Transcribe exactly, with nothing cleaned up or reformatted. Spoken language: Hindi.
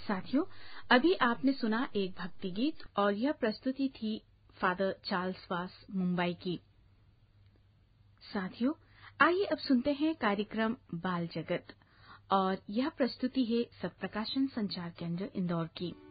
साथियों, अभी आपने सुना एक भक्ति गीत और यह प्रस्तुति थी फादर चार्ल्स वास मुंबई की। साथियों, आइए अब सुनते हैं कार्यक्रम बाल जगत और यह प्रस्तुति है सत्प्रकाशन संचार केंद्र इंदौर की।